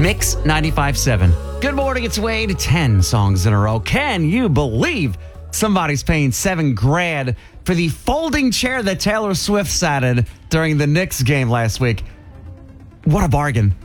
Mix 95.7. Good morning, it's Wade. 10 songs in a row. Can you believe somebody's paying $7,000 for the folding chair that Taylor Swift sat in during the Knicks game last week? What a bargain.